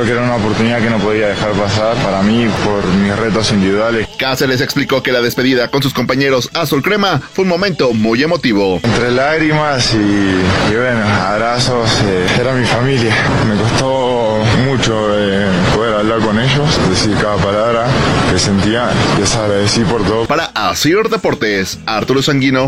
Creo que era una oportunidad que no podía dejar pasar para mí por mis retos individuales. Cáceres explicó que la despedida con sus compañeros Azul Crema fue un momento muy emotivo. Entre lágrimas y bueno, abrazos, era mi familia. Me costó mucho poder hablar con ellos, decir cada palabra que sentía. Les agradecí por todo. Para Asir Deportes, Arturo Sanguino.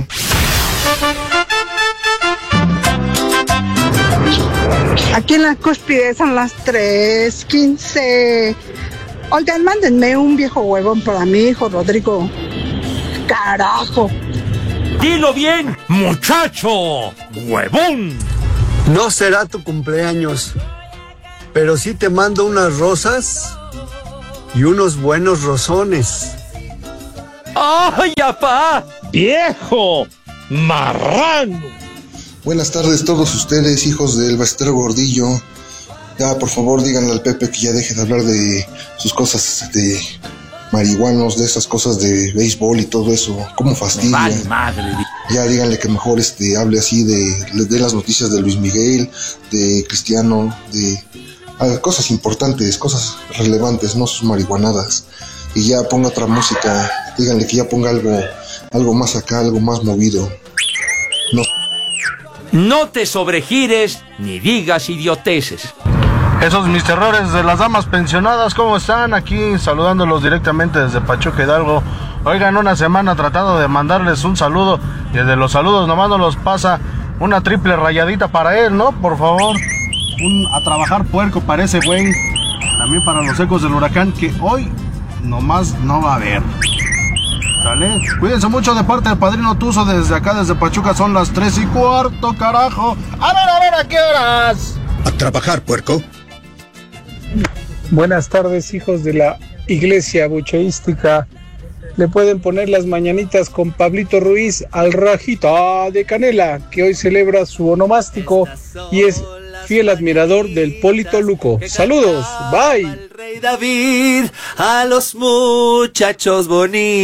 Aquí en la Cúspide son las 3:15. Oigan, mándenme un viejo huevón para mi hijo Rodrigo. Carajo. Dilo bien, muchacho, huevón. No será tu cumpleaños, pero sí te mando unas rosas y unos buenos rosones. ¡Ay, apá! ¡Viejo! ¡Marrano! Buenas tardes todos ustedes, hijos del Bastero Gordillo. Ya, por favor, díganle al Pepe que ya deje de hablar de sus cosas de marihuanos, de esas cosas de béisbol y todo eso. ¿Cómo fastidia? Vale, madre. Ya díganle que mejor hable así de las noticias de Luis Miguel, de Cristiano, de cosas importantes, cosas relevantes, no sus marihuanadas. Y ya ponga otra música, díganle que ya ponga algo más acá, algo más movido. No te sobregires ni digas idioteces. Esos mis terrores de las damas pensionadas, ¿cómo están? Aquí saludándolos directamente desde Pachuca Hidalgo. Oigan, una semana tratando de mandarles un saludo y el de los saludos nomás nos los pasa una triple rayadita para él, ¿no? Por favor, a trabajar puerco para ese güey. También para los ecos del huracán que hoy nomás no va a haber. ¿Sale? Cuídense mucho de parte del Padrino Tuzo desde acá, desde Pachuca. Son las 3:15, carajo. A ver, ¿a qué horas? A trabajar, puerco. Buenas tardes, hijos de la iglesia bucheística. Le pueden poner las mañanitas con Pablito Ruiz al Rajita de Canela, que hoy celebra su onomástico y es fiel admirador del Polito Luco. Saludos, bye. Al rey David, a los muchachos bonitos.